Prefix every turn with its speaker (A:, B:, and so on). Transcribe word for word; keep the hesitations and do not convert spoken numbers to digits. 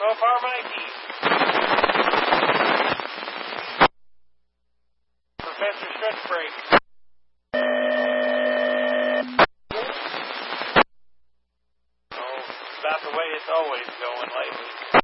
A: So far, Mikey. Professor Stretch Break. Oh, about the way it's always going lately.